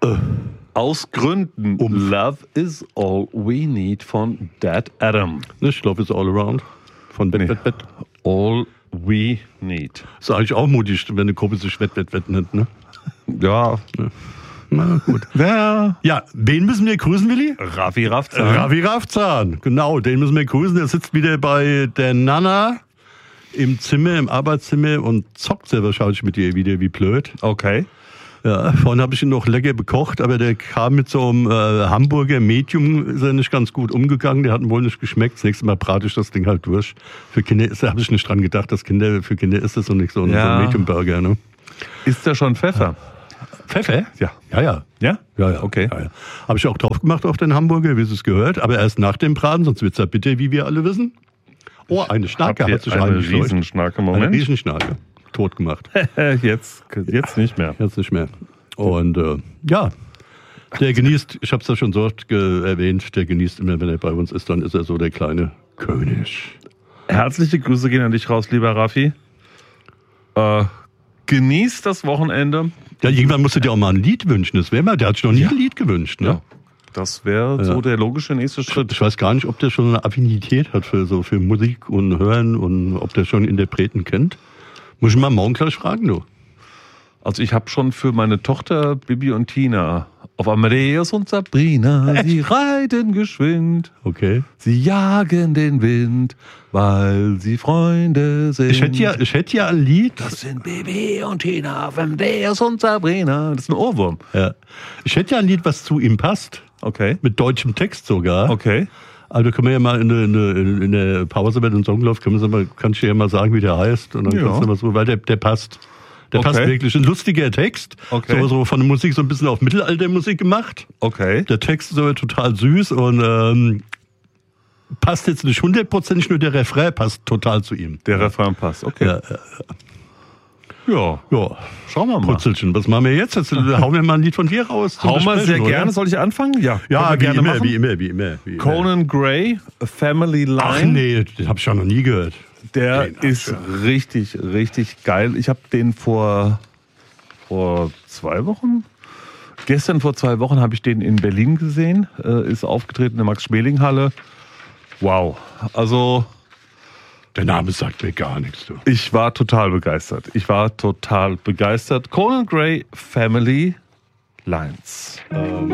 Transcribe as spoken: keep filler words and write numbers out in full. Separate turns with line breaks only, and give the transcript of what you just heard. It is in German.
Äh.
Aus Gründen.
Umf.
Love is all we need von Dead Adam.
Ich glaube, it's all around. Von Bett,
Nee.
Bett, Bett.
All we need.
Ist eigentlich auch mutig, wenn eine Gruppe sich Wett, Wett, Wett nennt, ne?
Ja.
Na gut.
Ja.
Ja, wen müssen wir grüßen, Willi?
Raffi Rafzahn.
Ravi Rafzahn, genau, den müssen wir grüßen. Der sitzt wieder bei der Nana im Zimmer, im Arbeitszimmer und zockt sehr wahrscheinlich mit ihr wieder wie blöd.
Okay.
Ja, vorhin habe ich ihn noch lecker bekocht, aber der kam mit so einem äh, Hamburger Medium, ist er nicht ganz gut umgegangen, der hat ihm wohl nicht geschmeckt. Das nächste Mal brate ich das Ding halt durch. Für Kinder ist, da habe ich nicht dran gedacht, dass Kinder, für Kinder ist das so nicht so ein,
Ja.
so ein Medium-Burger, ne?
Ist da schon Pfeffer?
Pfeffer?
Ja.
Ja, ja.
Ja?
Ja, ja.
Okay.
Ja, ja. Habe ich auch drauf gemacht auf den Hamburger, wie es gehört, aber erst nach dem Braten, sonst wird es ja bitter, wie wir alle wissen. Oh, eine Schnarke
Habt ihr
hat sich
eine
eingescheucht.
Riesenschnarke,
Eine
Moment.
Riesenschnarke. Tot gemacht.
jetzt, jetzt nicht mehr.
Jetzt nicht mehr. Und äh, ja, der genießt, ich habe es ja schon so oft ge- erwähnt, der genießt immer, wenn er bei uns ist, dann ist er so der kleine König.
Herzliche Grüße gehen an dich raus, lieber Raffi. Äh, genießt das Wochenende.
Ja, irgendwann musst du dir auch mal ein Lied wünschen. Das wäre mal, der hat sich noch nie
Ja.
ein Lied gewünscht. Ne?
Ja. Das wäre so
Ja.
der logische nächste Schritt.
Ich weiß gar nicht, ob der schon eine Affinität hat für so für Musik und Hören und ob der schon Interpreten kennt. Muss ich mal morgen gleich fragen, du.
Also ich habe schon für meine Tochter Bibi und Tina auf Amadeus und Sabrina, sie reiten geschwind,
Okay.
sie jagen den Wind, weil sie Freunde sind.
Ich hätte ja, ich hätte ja ein Lied.
Das sind Bibi und Tina auf Amadeus und Sabrina. Das ist ein Ohrwurm.
Ja. Ich hätte ja ein Lied, was zu ihm passt.
Okay.
Mit deutschem Text sogar.
Okay.
Also können wir ja mal in der, in der, in der Pause bei den Songlauf, können wir mal, kann ich dir ja mal sagen, wie der heißt. Und dann
Ja.
kannst du mal so, weil der, der passt. Der
Okay.
passt wirklich. Ein lustiger Text.
Okay.
So, so von der Musik so ein bisschen auf Mittelaltermusik gemacht.
Okay.
Der Text ist aber total süß und ähm, passt jetzt nicht hundertprozentig, nur der Refrain passt total zu ihm.
Der Refrain passt. Okay.
Ja, ja.
Ja.
Ja.
Schauen wir mal.
Putzelchen, was machen wir jetzt? Jetzt hauen wir mal ein Lied von dir raus. zum
Hau mal
Besprechen,
sehr
oder?
gerne. Soll ich anfangen? Ja.
Ja,
Können wir
wie
gerne
immer,
machen.
wie immer, wie immer, wie immer.
Conan Gray, A Family Line.
Ach nee, den hab ich ja noch nie gehört.
Der
Den hab
ist
ich
richtig, richtig geil. Ich habe den vor, vor zwei Wochen, gestern vor zwei Wochen habe ich den in Berlin gesehen. Äh, ist aufgetreten in der Max-Schmeling-Halle. Wow. Also
Der Name sagt mir gar nichts, du.
ich war total begeistert. Ich war total begeistert. Conan Gray, Family Lines.
Ähm.